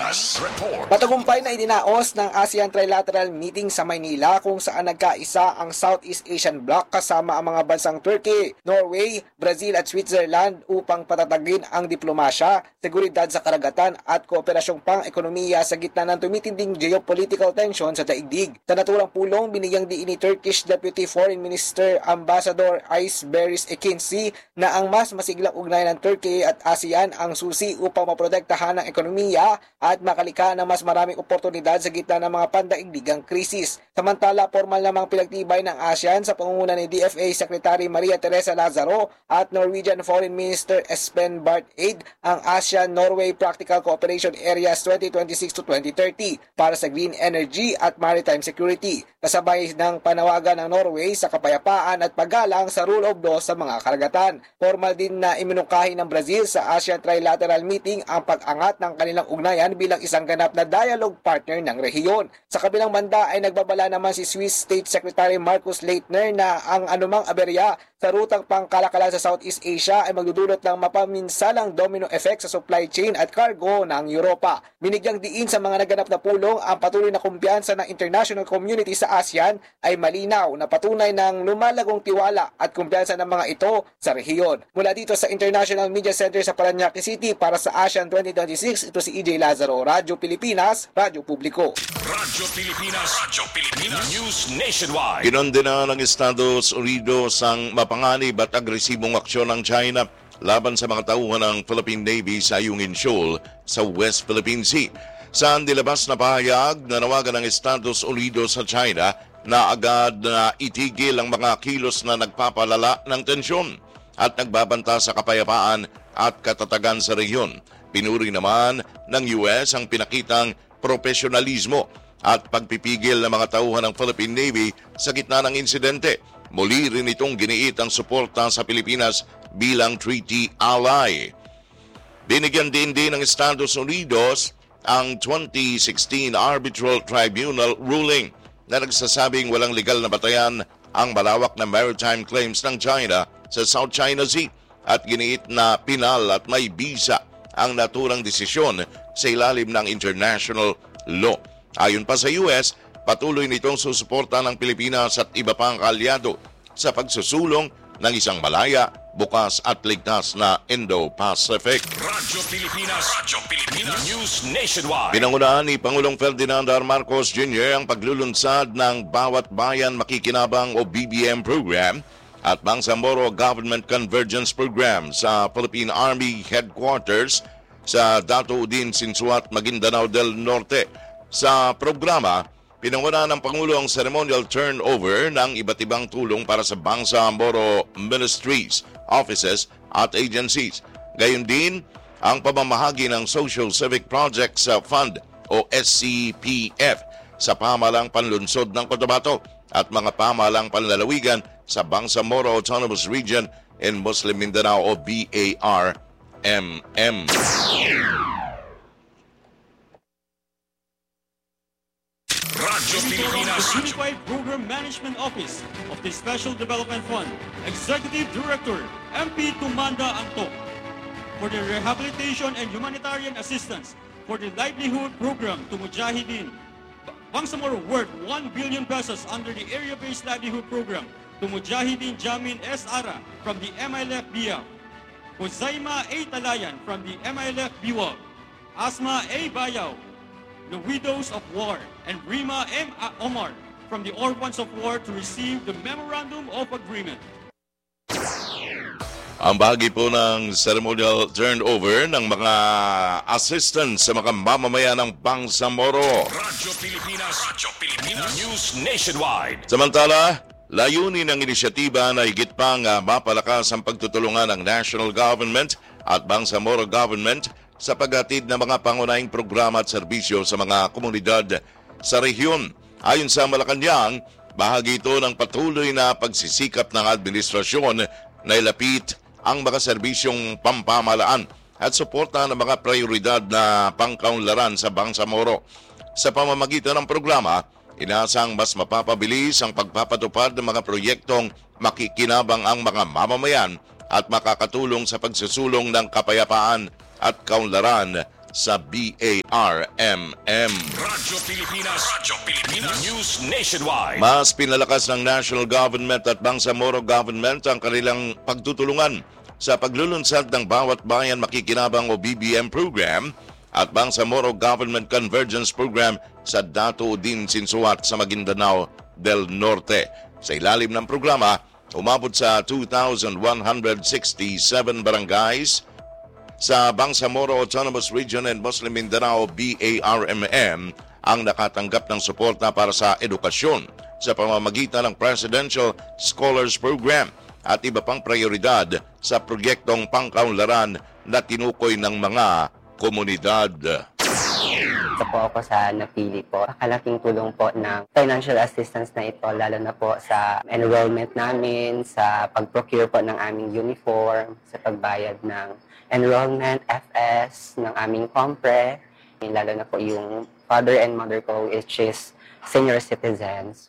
Pilipinas Report. Matagumpay na idinaos ng ASEAN Trilateral Meeting sa Maynila kung saan nagkaisa ang Southeast Asian Bloc kasama ang mga bansang Turkey, Norway, Brazil at Switzerland upang patatagin ang diplomasya, seguridad sa karagatan at kooperasyong pang-ekonomiya sa gitna ng tumitinding geopolitical tension sa daigdig. Sa naturang pulong, binigyang diin ni Turkish Deputy Foreign Minister Ambassador Ais Beris Ekinci na ang mas masiglang ugnayan ng Turkey at ASEAN ang susi upang maprotektahan ng ekonomiya at makalika ng mas maraming oportunidad sa gitna ng mga pandaigdigang krisis. Samantala, formal namang pinagtibay ng ASEAN sa pangunguna ni DFA Secretary Maria Teresa Lazaro at Norwegian Foreign Minister Espen Barth Eide ang ASEAN-Norway Practical Cooperation Areas 2026 to 2030 para sa green energy at maritime security, kasabay ng panawagan ng Norway sa kapayapaan at paggalang sa rule of law sa mga karagatan. Formal din na iminungkahi ng Brazil sa ASEAN Trilateral Meeting ang pag-angat ng kanilang ugnayan bilang isang ganap na dialogue partner ng rehiyon. Sa kabilang banda ay nagbabala naman si Swiss State Secretary Markus Leitner na ang anumang aberya sa rutang pangkalakalan sa Southeast Asia ay magdudulot ng mapaminsalang domino effect sa supply chain at cargo ng Europa. Binigyang diin sa mga naganap na pulong ang patuloy na kumpiyansa ng international community sa ASEAN ay malinaw na patunay ng lumalagong tiwala at kumpiyansa ng mga ito sa rehiyon. Mula dito sa International Media Center sa Parañaque City para sa ASEAN 2026, ito si EJ Lazaro, Radyo Pilipinas, Radyo Publiko. Radyo Pilipinas News Nationwide. Kinondena ng Estados Unidos ang mapanganib at agresibong aksyon ng China laban sa mga tauhan ng Philippine Navy sa Ayungin Shoal sa West Philippine Sea. Saan nilabas na pahayag na nawagan ng Estados Unidos sa China na agad na itigil ang mga kilos na nagpapalala ng tensyon at nagbabanta sa kapayapaan at katatagan sa rehiyon. Pinuri naman ng US ang pinakitang profesionalismo at pagpipigil ng mga tauhan ng Philippine Navy sa gitna ng insidente. Muli rin itong giniit ang suporta sa Pilipinas bilang treaty ally. Binigyan din ng Estados Unidos ang 2016 Arbitral Tribunal ruling na nagsasabing walang legal na batayan ang malawak na maritime claims ng China sa South China Sea at giniit na pinal at may bisa ang naturang desisyon sa ilalim ng international law. Ayon pa sa US, patuloy nitong susuporta ng Pilipinas at iba pang kaalyado sa pagsusulong ng isang malaya, bukas at ligtas na Indo-Pacific. Radyo Pilipinas News Nationwide. Pinangunahan ni Pangulong Ferdinand R. Marcos Jr. ang paglulunsad ng Bawat Bayan Makikinabang o BBM program at Bangsamoro Government Convergence Program sa Philippine Army Headquarters sa Dato Udin, Sinsuat, Maguindanao del Norte. Sa programa, pinangunahan ng Pangulo ang ceremonial turnover ng iba't ibang tulong para sa Bangsamoro Ministries, offices at agencies. Gayon din ang pamamahagi ng Social Civic Projects Fund o SCPF sa pamahalang panlunsod ng Cotabato at mga pamahalang panlalawigan sa Bangsamoro Autonomous Region in Muslim Mindanao o BARMM. Radyo Pilipinas Unified Program Management Office of the Special Development Fund, Executive Director MP Tumanda Antok, for the rehabilitation and humanitarian assistance for the livelihood program to Mujahideen. Bangsamoro worth 1 billion pesos under the area-based livelihood program to Mujahideen Jamin S. Ara from the MILF BIA, Huzaima A. Talayan from the MILF BIWAG, Asma A. Bayaw, the Widows of War, and Rima M. Omar from the Orphans of War to receive the Memorandum of Agreement. Ang bahagi po ng ceremonial turnover ng mga assistants sa mga mamamayan ng Bangsamoro. Radyo Pilipinas News Nationwide. Samantala, layunin ng inisyatiba na higit pang mapalakas ang pagtutulungan ng national government at Bangsamoro government sa paghatid ng mga pangunahing programa at serbisyo sa mga komunidad sa rehiyon. Ayon sa Malacanang, bahagi ito ng patuloy na pagsisikap ng administrasyon na ilapit ang mga serbisyong pampamalaan at suporta ng mga prioridad na pangkaunlaran sa Bangsamoro. Sa pamamagitan ng programa, inaasang mas mapapabilis ang pagpapatupad ng mga proyektong makikinabang ang mga mamamayan at makakatulong sa pagsusulong ng kapayapaan at kaunlaran sa BARMM. Radyo Pilipinas News Nationwide. Mas pinalakas ng national government at Bangsamoro government ang kanilang pagtutulungan sa paglulunsad ng Bawat Bayan Makikinabang o BBM program at Bangsamoro Government Convergence Program sa Dato Udin Sinsuat sa Maguindanao del Norte. Sa ilalim ng programa, umabot sa 2,167 barangays sa Bangsamoro Autonomous Region and Muslim Mindanao BARMM ang nakatanggap ng suporta para sa edukasyon sa pamamagitan ng Presidential Scholars Program at iba pang prioridad sa proyektong pangkaunlaran na tinukoy ng mga komunidad. Ito po ako sa napili po. Kalaking tulong po ng financial assistance na ito, lalo na po sa enrollment namin, sa pag-procure po ng aming uniform, sa pagbayad ng enrollment, FS, ng aming compre, lalo na po yung father and mother ko, which is senior citizens.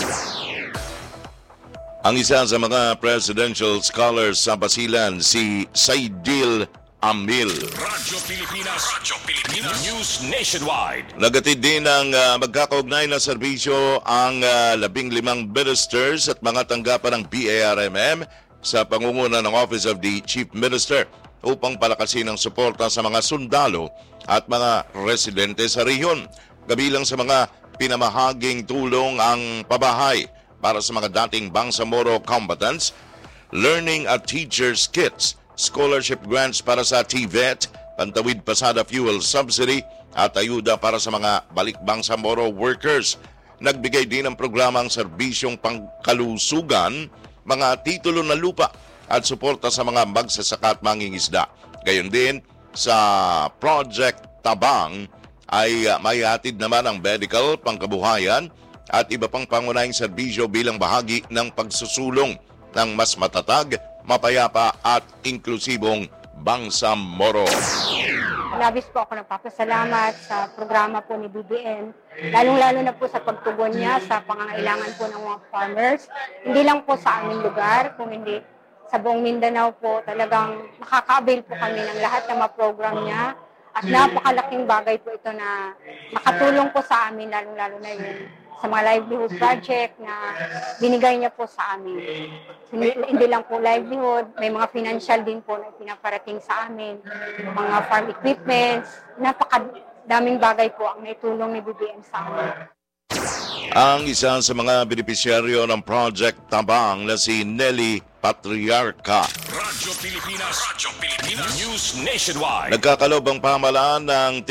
Ang isa sa mga presidential scholars sa Basilan, si Saidil Amil. Radyo Pilipinas News Nationwide. Nagatid din ng magkakaugnay na serbisyo ang 15 ministers at mga tanggapan ng BARMM sa pangunguna ng Office of the Chief Minister upang palakasin ang suporta sa mga sundalo at mga residente sa rehiyon. Kabilang sa mga pinamahaging tulong ang pabahay para sa mga dating Bangsamoro combatants, learning at teachers kits, scholarship grants para sa TVET, pantawid pasada fuel subsidy at ayuda para sa mga balik Bangsamoro workers. Nagbigay din ng programang serbisyong pangkalusugan, mga titulo na lupa at suporta sa mga magsasaka at mangingisda. Gayon din sa Project Tabang ay may hatid naman ang medical, pangkabuhayan at iba pang pangunahing serbisyo bilang bahagi ng pagsusulong ng mas matatag, mapayapa at inklusibong Bangsamoro. Labis po ako nagpapasalamat sa programa po ni BBM, lalong-lalo na po sa pagtugon niya sa pangangailangan po ng mga farmers. Hindi lang po sa aming lugar, kung hindi sa buong Mindanao po, talagang nakaka-avail po kami ng lahat ng mga program niya. At napakalaking bagay po ito na makatulong po sa amin, lalong-lalo na yung sa mga livelihood project na binigay niya po sa amin. Hindi lang po livelihood, may mga financial din po na pinaparating sa amin, mga farm equipments, napakadaming bagay po ang naitulong ni BBM sa amin. Ang isa sa mga benepisyaryo ng Project Tabang na si Nelly Patriarca. Radyo Pilipinas News Nationwide. Nagkakalob ang pamahalaan ng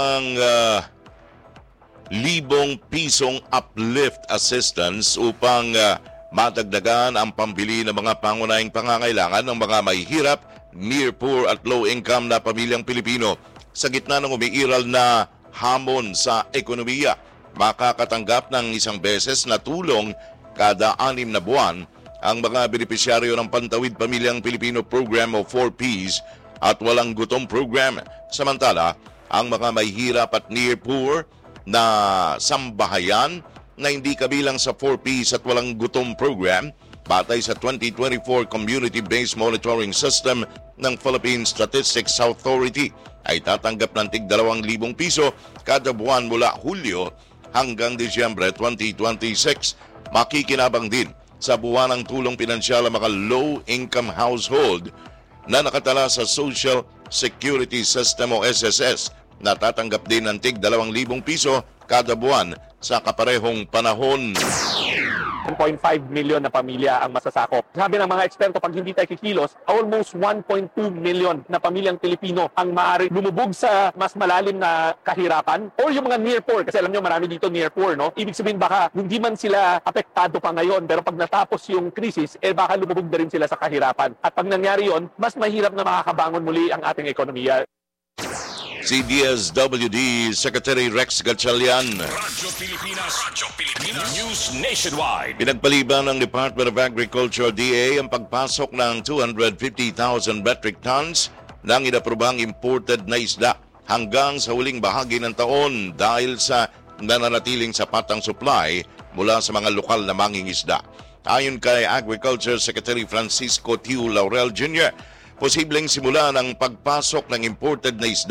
tig-2,000 pisong uplift assistance upang madagdagan ang pambili ng mga pangunahing pangangailangan ng mga mahihirap, near poor at low income na pamilyang Pilipino sa gitna ng umiiral na hamon sa ekonomiya. Makakatanggap ng isang beses na tulong kada 6 na buwan ang mga benepisyaryo ng Pantawid Pamilyang Pilipino Program o 4Ps at Walang Gutom Program. Samantala, ang mga mahihirap at near poor na sambahayan na hindi kabilang sa 4Ps at Walang Gutom Program, batay sa 2024 Community-Based Monitoring System ng Philippine Statistics Authority, ay tatanggap ng tig-2,000 piso kada buwan mula Hulyo hanggang Disyembre 2026. Makikinabang din sa buwanang tulong pinansyal ang mga low-income household na nakatala sa Social Security System o SSS na tatanggap din ng tig-2,000 piso kada buwan sa kaparehong panahon. 1.5 million na pamilya ang masasakop. Sabi ng mga eksperto, pag hindi tayo kikilos, almost 1.2 million na pamilyang Pilipino ang maaari lumubog sa mas malalim na kahirapan or yung mga near poor. Kasi alam nyo, marami dito near poor, no? Ibig sabihin baka hindi man sila apektado pa ngayon, pero pag natapos yung krisis, baka lumubog na rin sila sa kahirapan. At pag nangyari yon, mas mahirap na makakabangon muli ang ating ekonomiya. Si DSWD Secretary Rex Gatchalian. Radyo Pilipinas News Nationwide. Pinagpaliban ng Department of Agriculture DA ang pagpasok ng 250,000 metric tons ng inaprobang imported na isda hanggang sa huling bahagi ng taon dahil sa nananatiling sapat ang supply mula sa mga lokal na mangingisda. Ayon kay Agriculture Secretary Francisco Tiu Laurel Jr., posibleng simula ng pagpasok ng imported na isda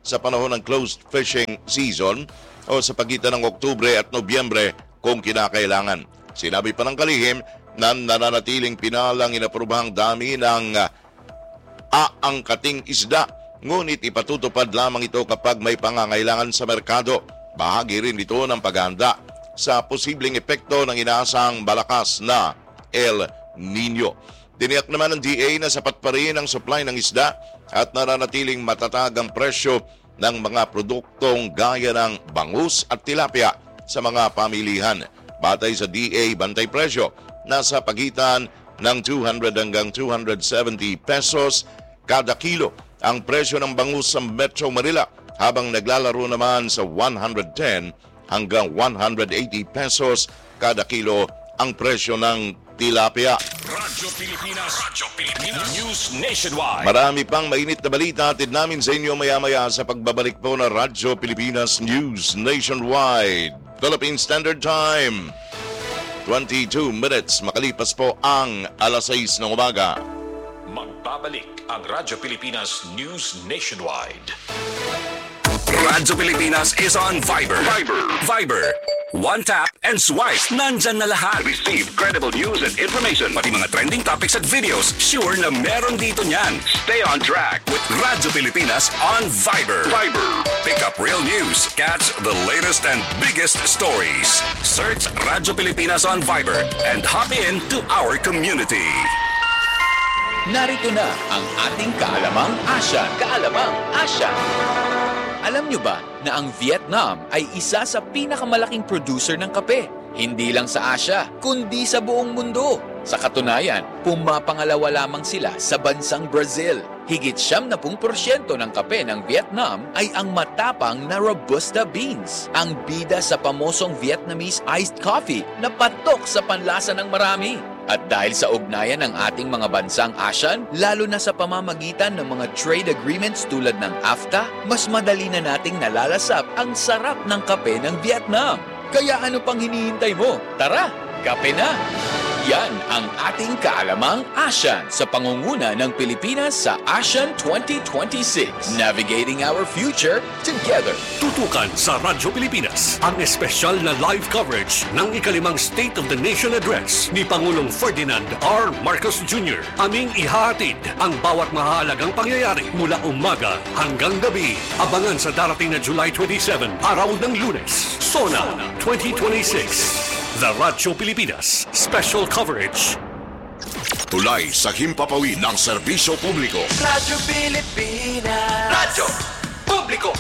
sa panahon ng closed fishing season o sa pagitan ng Oktubre at Nobyembre kung kinakailangan. Sinabi pa ng kalihim na nananatiling pinalang inaprubahang dami ng aangkating isda, ngunit ipatutupad lamang ito kapag may pangangailangan sa merkado. Bahagi rin ito ng paghahanda sa posibleng epekto ng inaasahang malakas na El Nino. Tiniyak naman ng DA na sapat pa rin ang supply ng isda at nananatiling matatag ang presyo ng mga produktong gaya ng bangus at tilapia sa mga pamilihan. Batay sa DA bantay presyo, nasa pagitan ng 200 hanggang 270 pesos kada kilo ang presyo ng bangus sa Metro Manila, habang naglalaro naman sa 110 hanggang 180 pesos kada kilo ang presyo ng tilapia. Radyo Pilipinas News Nationwide. Marami pang mainit na balita atid namin sa inyo maya-maya sa pagbabalik po ng Radyo Pilipinas News Nationwide. Philippine Standard Time, 22 minutes makalipas po ang alas 6 ng umaga. Magbabalik ang Radyo Pilipinas News Nationwide. Radyo Pilipinas is on Viber. Viber. One tap and swipe. Nandyan na lahat. Receive credible news and information. Pati mga trending topics at videos. Sure na meron dito niyan. Stay on track with Radyo Pilipinas on Viber. Pick up real news. Catch the latest and biggest stories. Search Radyo Pilipinas on Viber and hop in to our community. Narito na ang ating Kaalamang Asya. Alam nyo ba na ang Vietnam ay isa sa pinakamalaking producer ng kape? Hindi lang sa Asya, kundi sa buong mundo. Sa katunayan, pumapangalawa lamang sila sa bansang Brazil. Higit 70% ng kape ng Vietnam ay ang matapang na Robusta beans, ang bida sa pamosong Vietnamese iced coffee na patok sa panlasa ng marami. At dahil sa ugnayan ng ating mga bansang ASEAN, lalo na sa pamamagitan ng mga trade agreements tulad ng AFTA, mas madali na nating nalalasap ang sarap ng kape ng Vietnam. Kaya ano pang hinihintay mo? Tara, kape na! Yan ang ating Kaalamang ASEAN sa pangunguna ng Pilipinas sa ASEAN 2026. Navigating our future together. Tutukan sa Radyo Pilipinas ang espesyal na live coverage ng ikalimang State of the Nation Address ni Pangulong Ferdinand R. Marcos Jr. Aming ihahatid ang bawat mahalagang pangyayari mula umaga hanggang gabi. Abangan sa darating na July 27, araw ng Lunes. SONA 2026. The Radyo Pilipinas Special Coverage. Tulay sa himpapawid ng serbisyo publiko. Radyo Pilipinas. Radyo Publiko.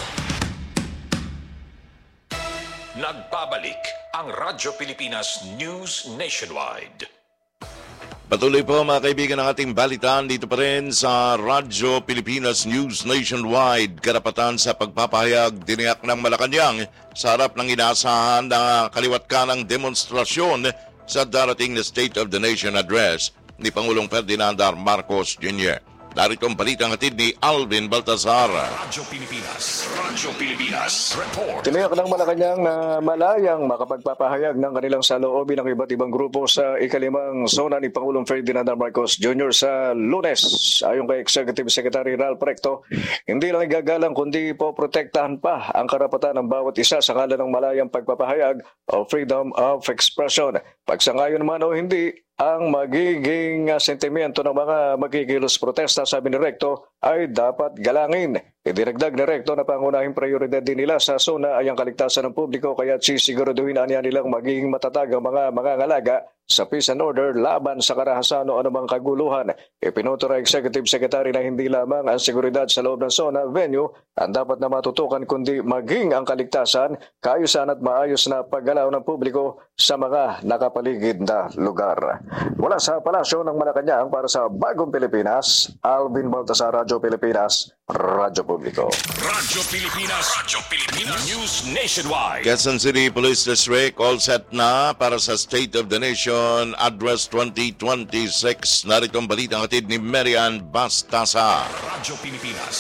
Nagbabalik ang Radyo Pilipinas News Nationwide. Patuloy po mga kaibigan ng ating balitaan dito pa rin sa Radyo Pilipinas News Nationwide. Karapatan sa pagpapahayag diniyak ng Malacanang sa harap ng inaasahan na kaliwat kanang demonstrasyon sa darating na State of the Nation Address ni Pangulong Ferdinand R. Marcos Jr. Narito ang balitang hatid ni Alvin Baltazar. Radyo Pilipinas Report. Tiniyak ng Malacanang na malayang makapagpapahayag ng kanilang saloobin ng iba't ibang grupo sa ikalimang zona ni Pangulong Ferdinand R. Marcos Jr. sa Lunes. Ayon kay Executive Secretary Ralph Recto, hindi lang igagalang kundi poprotektahan pa ang karapatan ng bawat isa sa ngalan ng malayang pagpapahayag o freedom of expression. Pagsangayon man o hindi, ang magiging sentimiento ng mga magkikilos protesta, sabi ni Recto, ay dapat galangin. Idinagdag ni Recto na pangunahing prioridad din nila sa zona ay ang kaligtasan ng publiko, kaya sisiguraduhin niya nilang magiging matatag ang mga mangangalaga sa peace and order laban sa karahasan o anumang kaguluhan. Ipinuto ng Executive Secretary na hindi lamang ang seguridad sa loob ng zona venue ang dapat na matutukan, kundi maging ang kaligtasan, kaayusan at maayos na paggalaw ng publiko sa mga nakapaligid na lugar. Mula sa Palasyo ng Malacanang para sa Bagong Pilipinas, Alvin Baltasar, Radyo Pilipinas, Radyo Publiko. Radyo Pilipinas News Nationwide. Quezon City Police District all set na para sa State of the Nation Address 2026. Narito ang balitang hatid ni Marian Bastasa. Radyo Pilipinas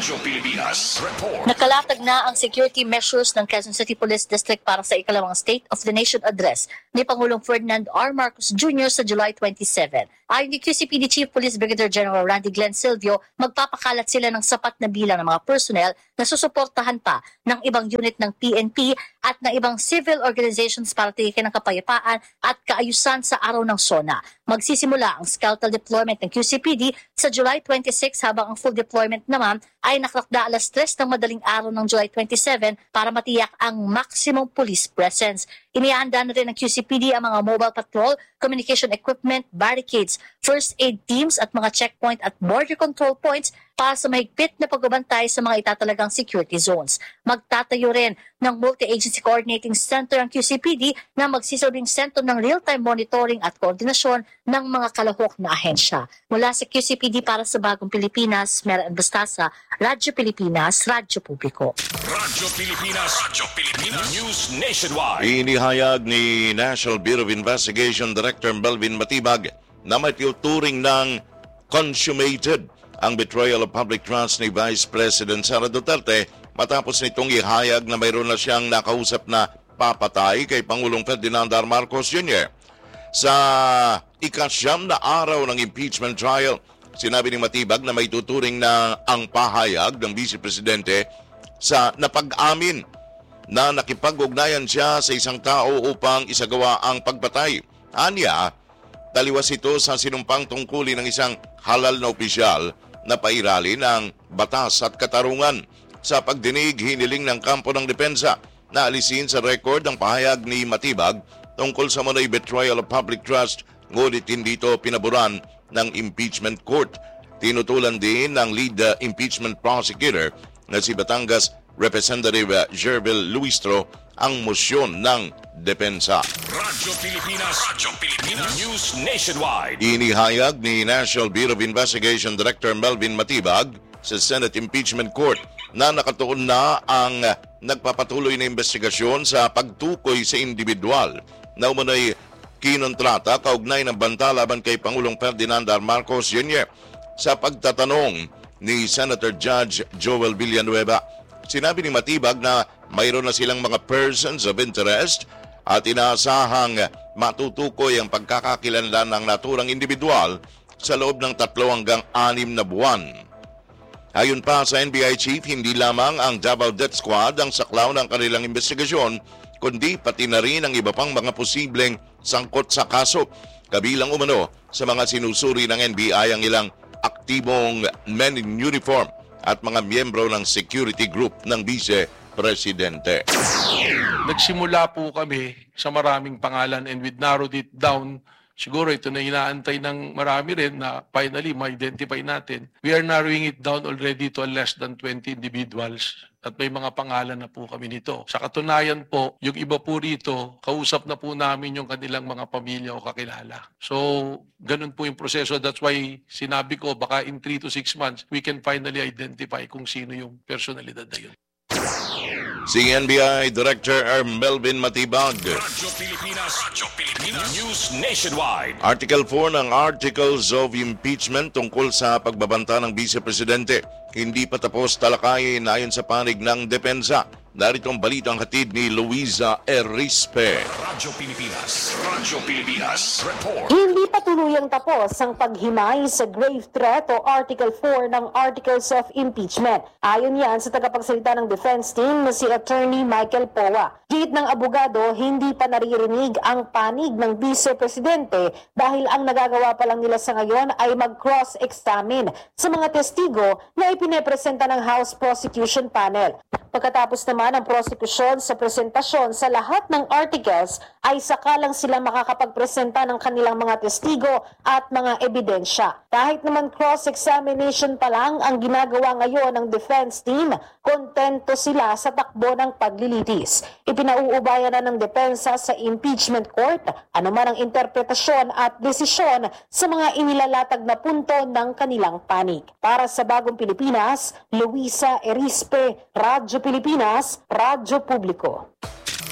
Radyo Pilipinas Report. Nakalatag na ang security measures ng Quezon City Police District para sa ikalawang State of the Nation Address ni Pangulong Ferdinand R. Marcos Jr. sa July 27. Ayon ni QCPD Chief Police Brigadier General Randy Glenn Silvio, magpapakalat sila ng sapat na bilang ng mga personnel na susuportahan pa ng ibang unit ng PNP at ng ibang civil organizations para tiyakin ang kapayapaan at kaayusan sa araw ng SONA. Magsisimula ang skeletal deployment ng QCPD sa July 26 habang ang full deployment naman ay nakatakda alas 3 ng madaling araw ng July 27 para matiyak ang maximum police presence. Inihanda na rin ng QCPD ang mga mobile patrol, communication equipment, barricades, first aid teams at mga checkpoint at border control points para sa mahigpit na pagbabantay sa mga itatalagang security zones. Magtatayo rin ng Multi-Agency Coordinating Center ang QCPD na magsisilbing sentro ng real-time monitoring at koordinasyon ng mga kalahok na ahensya. Mula sa QCPD para sa Bagong Pilipinas, Mera Bastasa, Radyo Pilipinas, Radyo Publiko. Radyo Pilipinas News Nationwide. Inihayag ni National Bureau of Investigation Director Melvin Matibag na may tinuturing ng consummated ang betrayal of public trust ni Vice President Sara Duterte matapos nitong ihayag na mayroon na siyang nakausap na papatay kay Pangulong Ferdinand R. Marcos Jr. Sa ika-9 na araw ng impeachment trial, sinabi ni Matibag na may tuturing na ang pahayag ng Vice Presidente sa napag-amin na nakipag-ugnayan siya sa isang tao upang isagawa ang pagpatay. Anya, taliwas ito sa sinumpang tungkulin ng isang halal na opisyal na pairali ng batas at katarungan. Sa pagdinig, hiniling ng kampo ng depensa na alisin sa record ang pahayag ni Matibag tungkol sa manoy betrayal of public trust, ngunit hindi ito pinaboran ng impeachment court. Tinutulan din ng lead impeachment prosecutor na si Batangas Representative Jervil Luistro ang mosyon ng depensa. Radyo Pilipinas News Nationwide. Inihayag ni National Bureau of Investigation Director Melvin Matibag sa Senate Impeachment Court na nakatuon na ang nagpapatuloy na investigasyon sa pagtukoy sa individual na umunay kinontrata kaugnay ng banta laban kay Pangulong Ferdinand R. Marcos Jr. Sa pagtatanong ni Senator Judge Joel Villanueva, sinabi ni Matibag na mayroon na silang mga persons of interest at inaasahang matutukoy ang pagkakakilanlan ng naturang individual sa loob ng 3 hanggang 6 na buwan. Ayon pa sa NBI Chief, hindi lamang ang Davao Death Squad ang saklaw ng kanilang investigasyon, kundi pati na rin ang iba pang mga posibleng sangkot sa kaso. Kabilang umano sa mga sinusuri ng NBI ang ilang aktibong men in uniform at mga miyembro ng security group ng Vice Presidente. Nagsimula po kami sa maraming pangalan and we narrowed it down. Siguro ito na inaantay ng marami rin na finally ma-identify natin. We are narrowing it down already to less than 20 individuals at may mga pangalan na po kami nito. Sa katunayan po, yung iba po rito, kausap na po namin yung kanilang mga pamilya o kakilala. So, ganun po yung proseso. That's why sinabi ko, baka in 3 to 6 months, we can finally identify kung sino yung personalidad na yun. Si NBI Director Melvin Matibag. Radyo Pilipinas News Nationwide. Article 4 ng Articles of Impeachment tungkol sa pagbabanta ng Vice Presidente. Hindi pa tapos talakayin ayon sa panig ng depensa. Narito ang balitang hatid ni Luisa Erispe. Radyo Pilipinas Report. Hindi pa tuluyang tapos ang paghimay sa grave threat o Article 4 ng Articles of Impeachment. Ayon yan sa tagapagsalita ng defense team na si Attorney Michael Powa. Git ng abogado, hindi pa naririnig ang panig ng Vice Presidente dahil ang nagagawa pa lang nila sa ngayon ay mag-cross-examine sa mga testigo na ipinepresenta ng House Prosecution Panel. Pagkatapos naman ang prosecution sa presentasyon sa lahat ng articles ay saka lang sila makakapagpresenta ng kanilang mga testigo at mga ebidensya. Kahit naman cross-examination pa lang ang ginagawa ngayon ng defense team, kontento sila sa takbo ng paglilitis. Ipinauubayan na ng depensa sa impeachment court anuman ang interpretasyon at desisyon sa mga inilalatag na punto ng kanilang panig. Para sa Bagong Pilipinas, Luisa Erispe, Radyo Pilipinas, Radyo Publiko.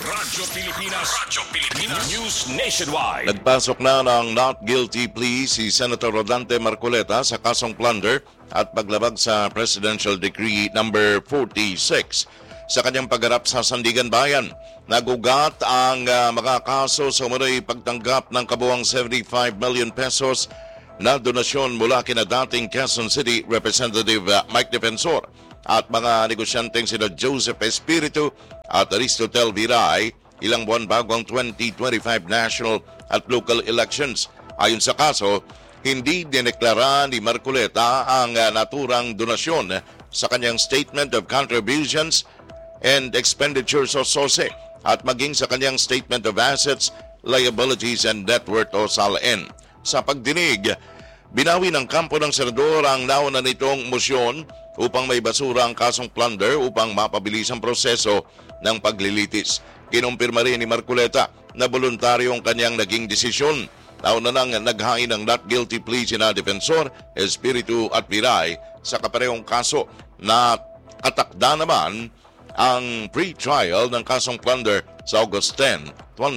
Radyo Pilipinas News Nationwide. Nagpasok na ng not guilty plea si Senator Rodante Marcoleta sa kasong plunder at paglabag sa Presidential Decree number 46. Sa kanyang pagharap sa Sandigan Bayan, nagugat ang mga kaso sa umunoy pagtanggap ng kabuang 75 million pesos na donasyon mula kina dating Quezon City Representative Mike Defensor at mga negosyanteng sina Joseph Espiritu at Aristotel Viray ilang buwan bago ang 2025 national at local elections. Ayon sa kaso, hindi dineklara ni Marcoleta ang naturang donasyon sa kanyang Statement of Contributions and Expenditures o SOSE at maging sa kanyang Statement of Assets, Liabilities and Net Worth o SALN. Sa pagdinig, binawi ng kampo ng senador ang nauna nitong mosyon upang may basura ang kasong plunder upang mapabilis ang proseso ng paglilitis. Kinumpirma rin ni Marcoleta na voluntaryong kanyang naging desisyon. Nauna nang naghain ng not guilty plea sina Defensor, Espiritu at Viray sa kaparehong kaso na katakda naman ang pre-trial ng kasong plunder sa August 10,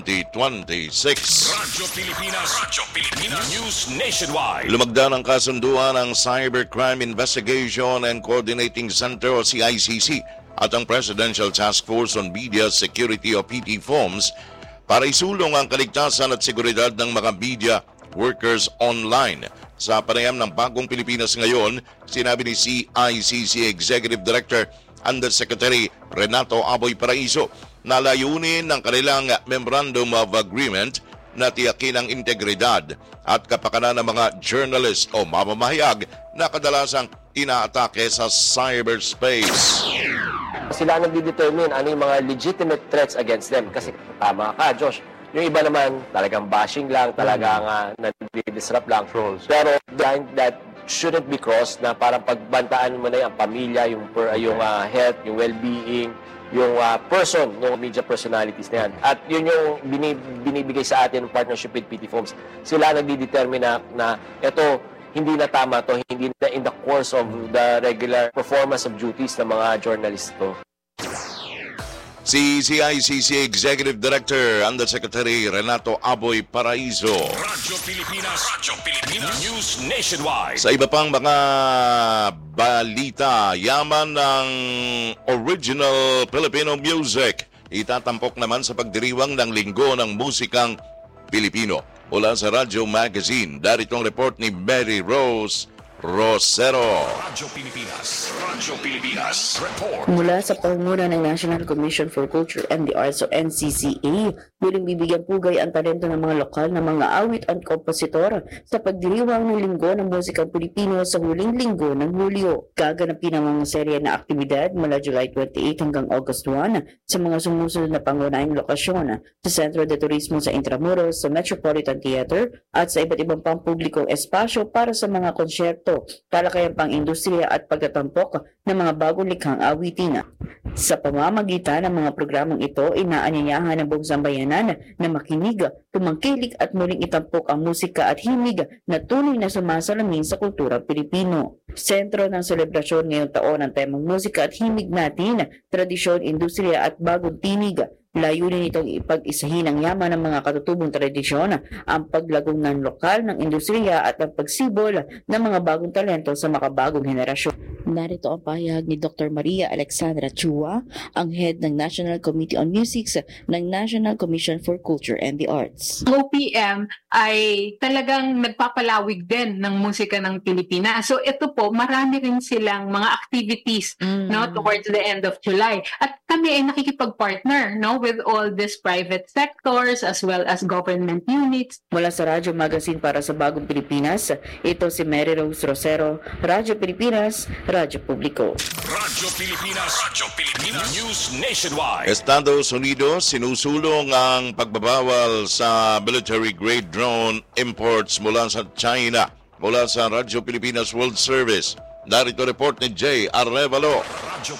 2026. Radyo Pilipinas News Nationwide. Lumagda ng kasunduan ang Cybercrime Investigation and Coordinating Center o CICC at ang Presidential Task Force on Media Security o PTFOMS para isulong ang kaligtasan at seguridad ng mga media workers online. Sa panayam ng Bagong Pilipinas ngayon, sinabi ni CICC Executive Director Undersecretary Renato Aboy Paraiso na layunin ng kanilang Memorandum of Agreement na tiyakin ang integridad at kapakanan ng mga journalist o mamamahayag na kadalasang inaatake sa cyberspace. Sila nagdi-determine ano yung mga legitimate threats against them. Kasi tama ka, Josh. Yung iba naman, talagang bashing lang, talagang nadi-disrupt lang. Pero that shouldn't be crossed na parang pagbantaan mo na yung pamilya, yung health, yung well-being, yung person, yung media personalities na yan. At yun yung binibigay sa atin ng partnership with PTFOMS. Sila nagdi-determine na ito, hindi na tama to, hindi na in the course of the regular performance of duties ng mga journalists to. Si CICC Executive Director Undersecretary Renato Aboy Paraiso. Radyo Pilipinas News Nationwide. Sa iba pang mga balita, yaman ng original Filipino music itatampok naman sa pagdiriwang ng Linggo ng Musikang Pilipino. Mula sa Radyo Magazine, darito ang report ni Mary Rose Rosero. Radyo Pilipinas report. Mula sa pangunguna ng National Commission for Culture and the Arts o NCCA, muling bibigyan pugay ang talento ng mga lokal na mga awit at kompositor sa pagdiriwang ng Linggo ng Musikang Pilipino sa huling linggo ng Hulyo. Gaganapin ang mga serye na aktibidad mula July 28 hanggang August 1 sa mga sumusunod na pangunahing lokasyon sa Centro de Turismo sa Intramuros, sa Metropolitan Theater at sa iba't ibang pampublikong espasyo para sa mga konsyerto, talakayan pang industriya at pagtatampok ng mga bagong likhang awitin. Sa pamamagitan ng mga programang ito, inaanyayahan ng buong sambayanan na makinig, tumangkilik at muling itampok ang musika at himig na tunay na sumasalamin sa kultura Pilipino. Sentro ng selebrasyon ngayong taon ang temang musika at himig natin, tradisyon, industriya at bagong tinig. Layunin itong ipag-isahin ang yaman ng mga katutubong tradisyon, ang paglagong ng lokal ng industriya at ang pagsibol ng mga bagong talento sa makabagong henerasyon. Narito ang pahayag ni Dr. Maria Alexandra Chua, ang head ng National Committee on Music ng National Commission for Culture and the Arts. OPM ay talagang nagpapalawig din ng musika ng Pilipinas. So ito po, marami rin silang mga activities towards the end of July. At kami ay nakikipag-partner with all these private sectors as well as government units. Mula sa Radyo Magazine para sa Bagong Pilipinas, ito si Mary Rose Rosero, Radyo Pilipinas, Radyo Publiko. Radyo Pilipinas News Nationwide. Estados Unidos sinusulong ang pagbabawal sa military-grade drone imports mula sa China. Mula sa Radyo Pilipinas World Service, Narito report ni Jay Arevalo. Radyo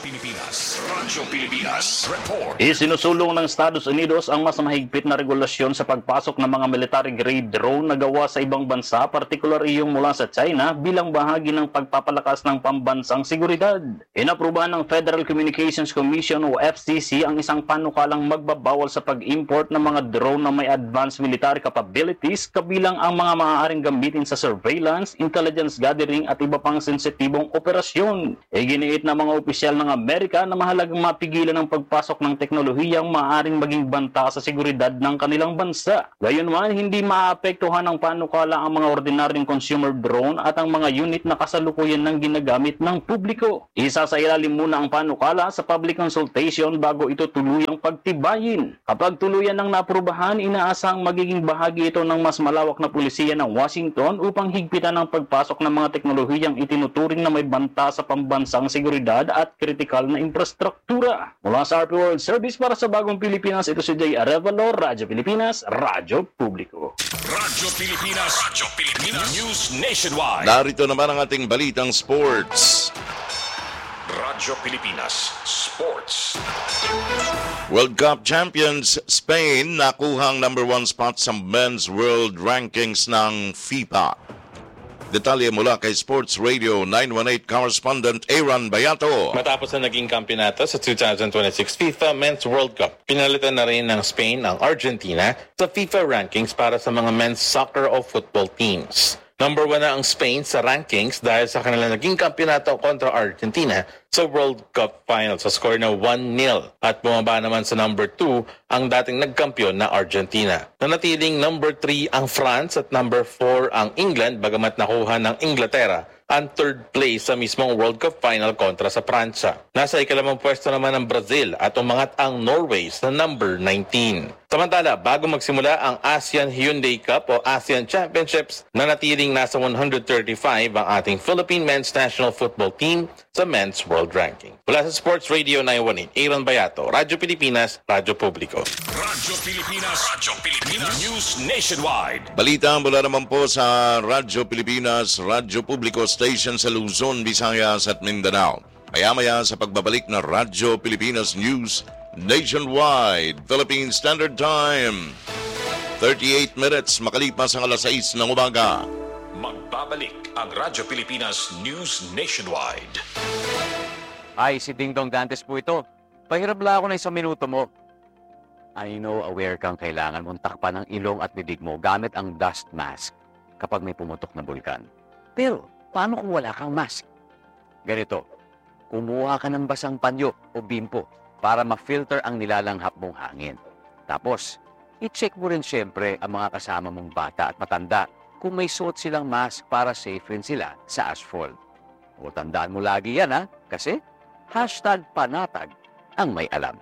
Pilipinas report. Isinusulong ng Estados Unidos ang mas mahigpit na regulasyon sa pagpasok ng mga military-grade drone na gawa sa ibang bansa, partikular iyong mula sa China, bilang bahagi ng pagpapalakas ng pambansang seguridad. Inaprubahan ng Federal Communications Commission o FCC ang isang panukalang magbabawal sa pag-import ng mga drone na may advanced military capabilities, kabilang ang mga maaaring gamitin sa surveillance, intelligence gathering at iba pang sensitibong operasyon. Iginiit ng mga opisyal ng Amerika na mahalagang mapigilan ang pagpasok ng teknolohiyang maaaring maging banta sa seguridad ng kanilang bansa. Gayunman, hindi maapektuhan ng panukala ang mga ordinaryong consumer drone at ang mga unit na kasalukuyan ng ginagamit ng publiko. Isa sa ilalim muna ang panukala sa public consultation bago ito tuluyang pagtibayin. Kapag tuluyan ng naprubahan, inaasahang magiging bahagi ito ng mas malawak na pulisiya ng Washington upang higpitan ang pagpasok ng mga teknolohiyang itinuturing na may banta sa pambansang seguridad at kritikal na infrastruktura. Mula sa RP World Service para sa Bagong Pilipinas, ito si Jay Arevalo, Radyo Pilipinas, Radyo Publiko. Radyo Pilipinas News Nationwide. Narito naman ang ating balitang sports. Radyo Pilipinas Sports. World Cup champions Spain nakuhang number 1 spot sa men's world rankings ng FIFA. Detalye mula kay Sports Radio 918 correspondent Aaron Bayato. Matapos na naging kampyonato sa 2026 FIFA Men's World Cup, pinalitan na rin ng Spain ang Argentina sa FIFA rankings para sa mga men's soccer o football teams. Number 1 na ang Spain sa rankings dahil sa kanilang naging kampyonato kontra Argentina sa World Cup Final sa score na 1-0 at bumaba naman sa number 2 ang dating nagkampiyon na Argentina. Nanatiling number 3 ang France at number 4 ang England bagamat nakuha ng Inglaterra ang third place sa mismong World Cup Final kontra sa Pransya. Nasa ikalimang pwesto naman ang Brazil at umangat ang Norway sa number 19. Samantala, bago magsimula ang ASEAN Hyundai Cup o ASEAN Championships, nanatiling nasa 135 ang ating Philippine Men's National Football Team sa Men's World Ranking. Mula sa Sports Radio 918, Aaron Bayato, Radyo Pilipinas, Radyo Publiko. Radyo Pilipinas News Nationwide. Balita mula naman po sa Radyo Pilipinas, Radyo Publiko Station sa Luzon, Visayas at Mindanao. Maya-maya sa pagbabalik na Radyo Pilipinas News Nationwide, Philippine Standard Time. 38 minutes makalipas ang alas 6 ng umaga. Magbabalik ang Radyo Pilipinas News Nationwide. Ay, si Ding Dong Dantes po ito. Pahirap lang ako na isang minuto mo. I know aware kang kailangan mong takpan ang ilong at bibig mo gamit ang dust mask kapag may pumutok na bulkan. Pero, paano kung wala kang mask? Ganito, kumuha ka ng basang panyo o bimpo para ma-filter ang nilalanghap mong hangin. Tapos, i-check mo rin siyempre ang mga kasama mong bata at matanda kung may suot silang mask para safe rin sila sa asphalt. O tandaan mo lagi yan ha, kasi #panatag ang may alam.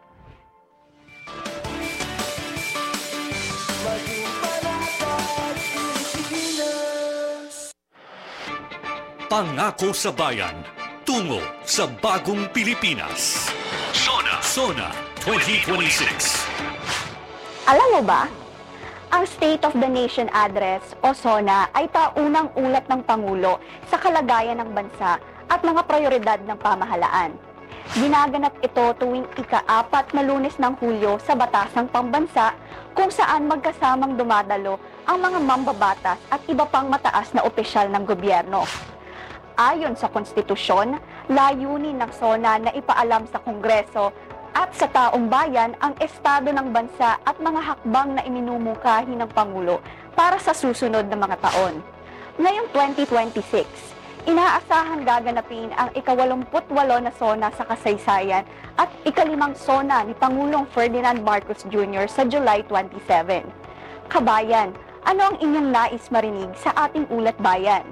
Pangako sa Bayan, tungo sa bagong Pilipinas. Sona 2026. Alam mo ba, ang State of the Nation Address o SONA ay taunang ulat ng Pangulo sa kalagayan ng bansa at mga prioridad ng pamahalaan. Ginaganap ito tuwing ika-4 na Lunes ng Hulyo sa Batasang Pambansa kung saan magkasamang dumadalo ang mga mambabatas at iba pang mataas na opisyal ng gobyerno. Ayon sa konstitusyon, layunin ng SONA na ipaalam sa Kongreso at sa taong bayan ang estado ng bansa at mga hakbang na iminumungkahi ng Pangulo para sa susunod na mga taon. Ngayong 2026, inaasahan gaganapin ang ika-88 na SONA sa kasaysayan at ika-5 SONA ni Pangulong Ferdinand Marcos Jr. sa July 27. Kabayan, ano ang inyong nais marinig sa ating ulat bayan?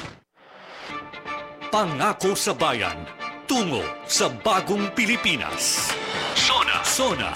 Pangako sa Bayan, tungo sa bagong Pilipinas. Sona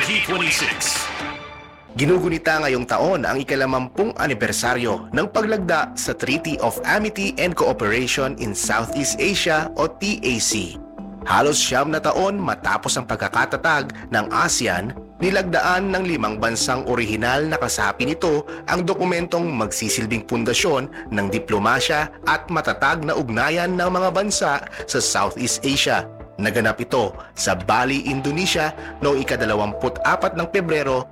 2026. Ginugunita ngayong taon ang ika-50 anibersaryo ng paglagda sa Treaty of Amity and Cooperation in Southeast Asia o TAC. Halos 9 na taon matapos ang pagkakatatag ng ASEAN, Nilagdaan ng 5 bansang orihinal na kasapi nito ang dokumentong magsisilbing pundasyon ng diplomasya at matatag na ugnayan ng mga bansa sa Southeast Asia. Naganap ito sa Bali, Indonesia noong ika-24 ng Pebrero